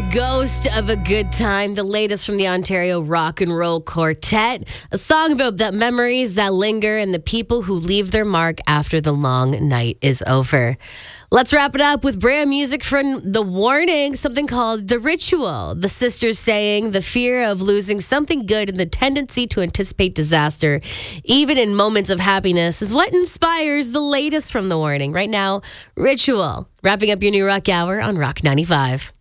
Ghost of a Good Time, the latest from the Ontario Rock and Roll Quartet. A song about the memories that linger and the people who leave their mark after the long night is over. Let's wrap it up with brand music from The Warning, something called The Ritual. The sisters saying the fear of losing something good and the tendency to anticipate disaster, even in moments of happiness, is what inspires the latest from The Warning. Right now, Ritual. Wrapping up your new Rock Hour on Rock 95.